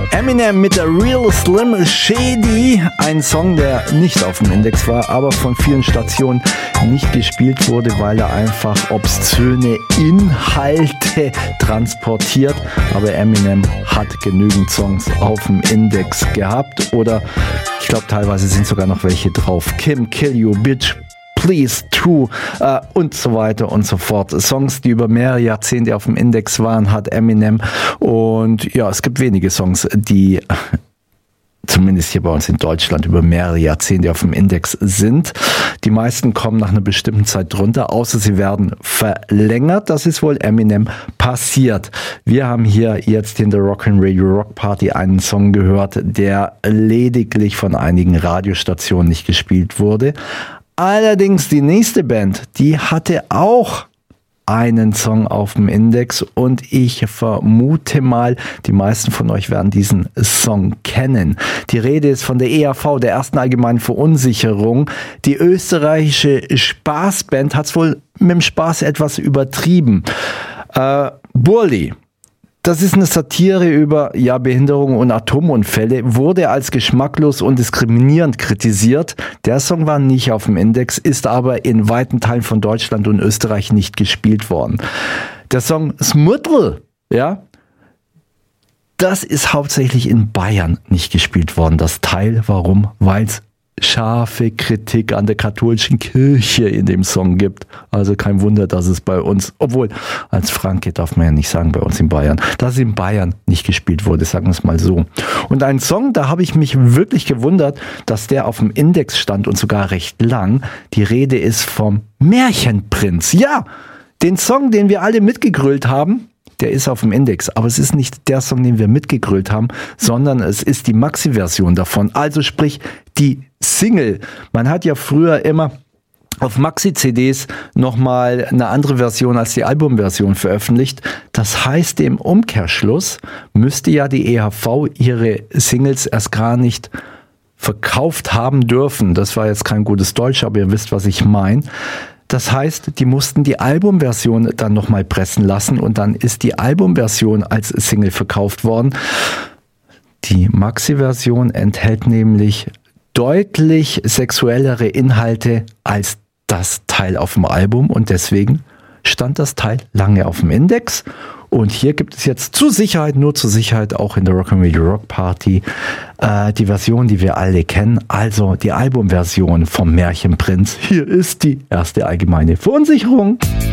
Eminem mit der Real Slim Shady, ein Song, der nicht auf dem Index war, aber von vielen Stationen nicht gespielt wurde, weil er einfach obszöne Inhalte transportiert. Aber Eminem hat genügend Songs auf dem Index gehabt oder ich glaube teilweise sind sogar noch welche drauf. Kim, Kill You, Bitch, Please, True und so weiter und so fort. Songs, die über mehrere Jahrzehnte auf dem Index waren, hat Eminem. Und ja, es gibt wenige Songs, die zumindest hier bei uns in Deutschland über mehrere Jahrzehnte auf dem Index sind. Die meisten kommen nach einer bestimmten Zeit drunter, außer sie werden verlängert. Das ist wohl Eminem passiert. Wir haben hier jetzt in der Rock'n'Radio Rock Party einen Song gehört, der lediglich von einigen Radiostationen nicht gespielt wurde. Allerdings die nächste Band, die hatte auch einen Song auf dem Index und ich vermute mal, die meisten von euch werden diesen Song kennen. Die Rede ist von der EAV, der ersten allgemeinen Verunsicherung. Die österreichische Spaßband hat es wohl mit dem Spaß etwas übertrieben. Burli. Das ist eine Satire über Behinderung und Atomunfälle, wurde als geschmacklos und diskriminierend kritisiert. Der Song war nicht auf dem Index, ist aber in weiten Teilen von Deutschland und Österreich nicht gespielt worden. Der Song Smutl, das ist hauptsächlich in Bayern nicht gespielt worden, das Teil. Warum? Weil es scharfe Kritik an der katholischen Kirche in dem Song gibt. Also kein Wunder, dass es bei uns, obwohl als Franke darf man ja nicht sagen, bei uns in Bayern, dass es in Bayern nicht gespielt wurde, sagen wir es mal so. Und ein Song, da habe ich mich wirklich gewundert, dass der auf dem Index stand und sogar recht lang. Die Rede ist vom Märchenprinz. Ja, den Song, den wir alle mitgegrölt haben, der ist auf dem Index, aber es ist nicht der Song, den wir mitgegrölt haben, sondern es ist die Maxi-Version davon, also sprich die Single. Man hat ja früher immer auf Maxi-CDs nochmal eine andere Version als die Albumversion veröffentlicht. Das heißt, im Umkehrschluss müsste ja die EHV ihre Singles erst gar nicht verkauft haben dürfen. Das war jetzt kein gutes Deutsch, aber ihr wisst, was ich meine. Das heißt, die mussten die Albumversion dann nochmal pressen lassen und dann ist die Albumversion als Single verkauft worden. Die Maxi-Version enthält nämlich deutlich sexuellere Inhalte als das Teil auf dem Album und deswegen stand das Teil lange auf dem Index. Und hier gibt es jetzt zur Sicherheit, nur zur Sicherheit, auch in der Rock'n'Radio Rock Party, die Version, die wir alle kennen, also die Albumversion vom Märchenprinz. Hier ist die erste allgemeine Verunsicherung.